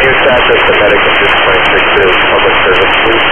Dispatch, the medic at 626 is public service, please.